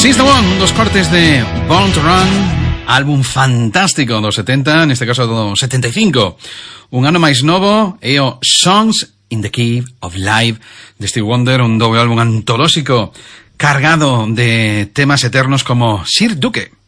System One, un dos cortes de Born to Run, álbum fantástico dos 70, neste caso do 75. Un ano máis novo é o Songs in the Key of Life de Stevie Wonder, un doble álbum antolóxico cargado de temas eternos como Sir Duke.